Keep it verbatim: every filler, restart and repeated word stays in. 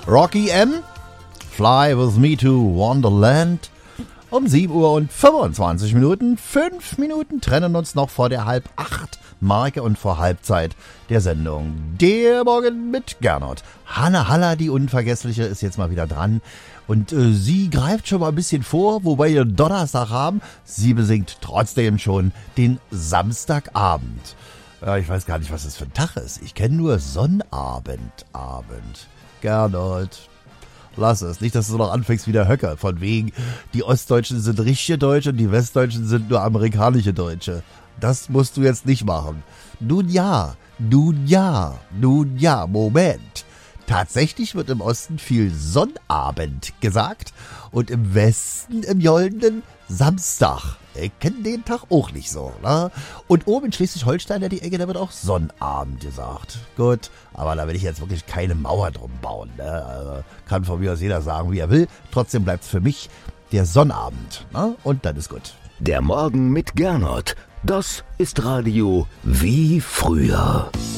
Rocky M. Fly with me to Wonderland. Um sieben Uhr und fünfundzwanzig Minuten. Fünf Minuten trennen uns noch vor der halb acht Marke und vor Halbzeit der Sendung. Der Morgen mit Gernot. Hanna Haller, die Unvergessliche, ist jetzt mal wieder dran. Und äh, sie greift schon mal ein bisschen vor, wobei wir Donnerstag haben. Sie besingt trotzdem schon den Samstagabend. Ja, ich weiß gar nicht, was das für ein Tag ist. Ich kenne nur Sonnabend, Abend. Gernot. Lass es. Nicht, dass du noch anfängst wie der Höcker. Von wegen, die Ostdeutschen sind richtige Deutsche und die Westdeutschen sind nur amerikanische Deutsche. Das musst du jetzt nicht machen. Nun ja, nun ja, nun ja, Moment. Tatsächlich wird im Osten viel Sonnabend gesagt und im Westen, im Joldenen, Samstag. Ich kenne den Tag auch nicht so, ne? Und oben in Schleswig-Holstein, ja, die Ecke, da wird auch Sonnabend gesagt. Gut, aber da will ich jetzt wirklich keine Mauer drum bauen, ne? Also kann von mir aus jeder sagen, wie er will. Trotzdem bleibt's für mich der Sonnabend, ne? Und dann ist gut. Der Morgen mit Gernot. Das ist Radio wie früher.